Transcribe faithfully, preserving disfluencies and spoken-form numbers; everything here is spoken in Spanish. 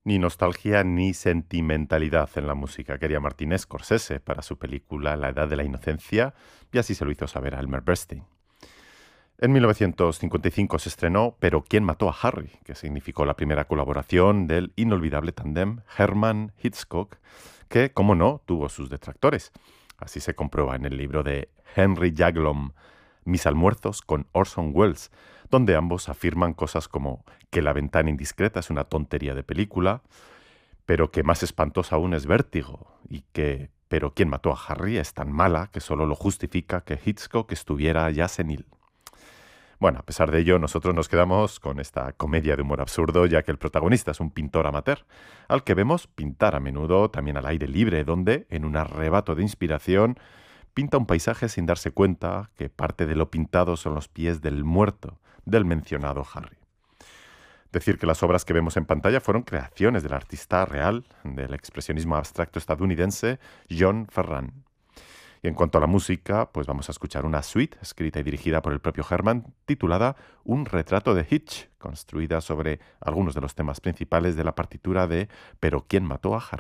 Ni nostalgia ni sentimentalidad en la música quería Martin Scorsese para su película La Edad de la Inocencia, y así se lo hizo saber a Elmer Bernstein. En mil novecientos cincuenta y cinco se estrenó Pero ¿quién mató a Harry?, que significó la primera colaboración del inolvidable tándem Herman-Hitchcock, que, como no, tuvo sus detractores. Así se comprueba en el libro de Henry Jaglom, Mis almuerzos con Orson Welles, donde ambos afirman cosas como que La ventana indiscreta es una tontería de película, pero que más espantosa aún es Vértigo, y que Pero ¿quién mató a Harry?, es tan mala que solo lo justifica que Hitchcock estuviera ya senil. Bueno, a pesar de ello, nosotros nos quedamos con esta comedia de humor absurdo, ya que el protagonista es un pintor amateur, al que vemos pintar a menudo también al aire libre, donde, en un arrebato de inspiración, pinta un paisaje sin darse cuenta que parte de lo pintado son los pies del muerto, del mencionado Harry. Decir que las obras que vemos en pantalla fueron creaciones del artista real del expresionismo abstracto estadounidense John Ferran. Y en cuanto a la música, pues vamos a escuchar una suite escrita y dirigida por el propio Herman, titulada Un retrato de Hitch, construida sobre algunos de los temas principales de la partitura de Pero ¿quién mató a Harry?